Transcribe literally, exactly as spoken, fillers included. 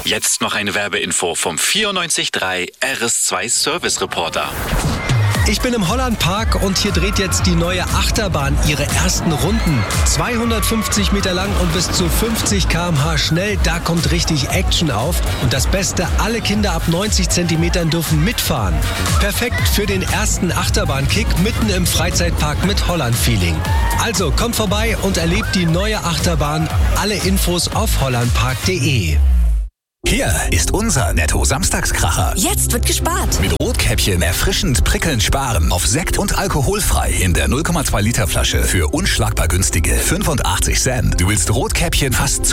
Jetzt noch eine Werbeinfo vom vierundneunzig Komma drei R S zwei Service Reporter. Ich bin im Hollandpark und hier dreht jetzt die neue Achterbahn ihre ersten Runden. zweihundertfünfzig Meter lang und bis zu fünfzig Kilometer pro Stunde schnell, da kommt richtig Action auf. Und das Beste, alle Kinder ab neunzig Zentimetern dürfen mitfahren. Perfekt für den ersten Achterbahnkick mitten im Freizeitpark mit Holland-Feeling. Also kommt vorbei und erlebt die neue Achterbahn. Alle Infos auf hollandpark punkt de. Hier ist unser Netto-Samstagskracher. Jetzt wird gespart. Mit Rotkäppchen erfrischend prickelnd sparen auf Sekt und alkoholfrei in der null Komma zwei Liter Flasche für unschlagbar günstige fünfundachtzig Cent. Du willst Rotkäppchen fast